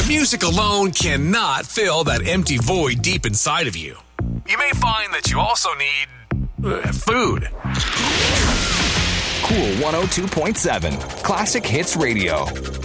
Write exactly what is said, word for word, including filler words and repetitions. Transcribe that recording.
But music alone cannot fill that empty void deep inside of you. You may find that you also need uh, food. Cool one oh two point seven, Classic Hits Radio.